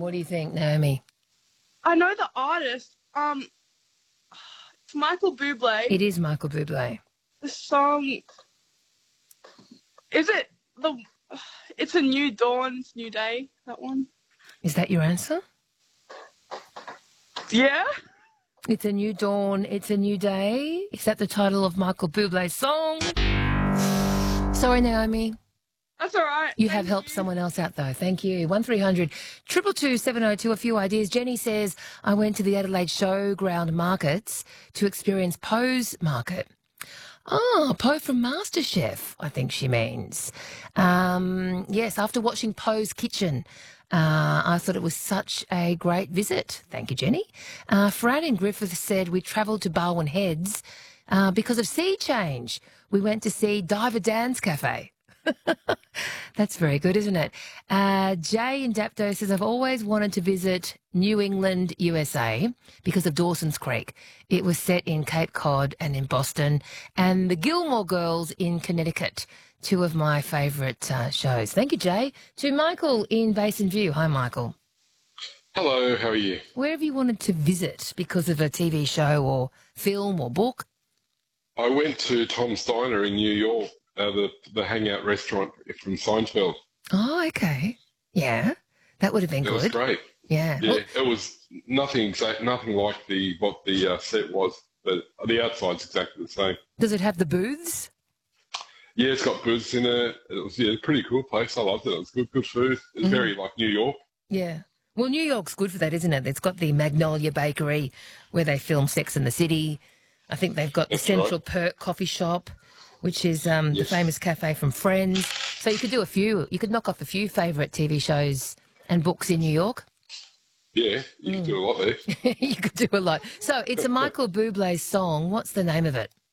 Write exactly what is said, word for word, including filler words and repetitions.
What do you think, Naomi? I know the artist. Um, it's Michael Bublé. It is Michael Bublé. The song. Is it the? It's a new dawn, it's new day. That one. Is that your answer? Yeah. It's a new dawn, it's a new day. Is that the title of Michael Bublé's song? Sorry, Naomi. That's all right. You Thank have helped you. someone else out, though. Thank you. one three hundred two two two seven oh two. A few ideas. Jenny says, I went to the Adelaide Showground Markets to experience Poe's Market. Oh, Poe from MasterChef, I think she means. Um, yes, after watching Poe's Kitchen, uh, I thought it was such a great visit. Thank you, Jenny. Uh, Fran in Griffith said we travelled to Barwon Heads uh, because of sea change. We went to see Diver Dan's Cafe. That's very good, isn't it? Uh, Jay in Dapto says, I've always wanted to visit New England, U S A because of Dawson's Creek. It was set in Cape Cod and in Boston, and the Gilmore Girls in Connecticut, two of my favourite uh, shows. Thank you, Jay. To Michael in Basin View. Hi, Michael. Hello, how are you? Where have you wanted to visit because of a T V show or film or book? I went to Tom Steiner in New York, uh, the the hangout restaurant from Seinfeld. Oh, okay. Yeah, that would have been It good. was great. Yeah. Yeah, Well, it was nothing exact, nothing like the what the uh, set was, but the outside's exactly the same. does it have the booths? Yeah, it's got booths in it. It was yeah, a pretty cool place. I loved it. It was good, good food. It's very like New York. Yeah. Well, New York's good for that, isn't it? It's got the Magnolia Bakery where they film Sex and the City. I think they've got the That's Central right. Perk Coffee Shop, which is um, the Yes. famous cafe from Friends. So you could do a few. You could knock off a few favourite T V shows and books in New York. Yeah, you can do a lot there. You could do a lot. So it's a Michael Bublé song. What's the name of it?